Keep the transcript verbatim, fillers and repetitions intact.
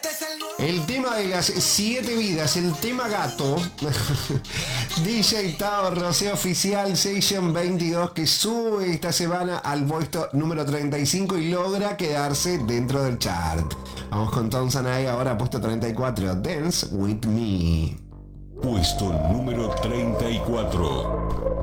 El tema de las siete vidas, el tema gato. D J Tao Rosé Oficial Session veintidós, que sube esta semana al puesto número treinta y cinco y logra quedarse dentro del chart. Vamos con Tom Sanai ahora, puesto treinta y cuatro, Dance With Me. Puesto número treinta y cuatro.